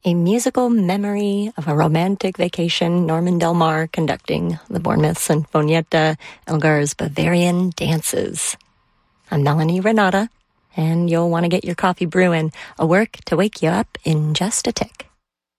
a musical memory of a romantic vacation, Norman Del Mar conducting the Bournemouth Sinfonietta, Elgar's Bavarian Dances. I'm Melanie Renata, and you'll want to get your coffee brewing, a work to wake you up in just a tick.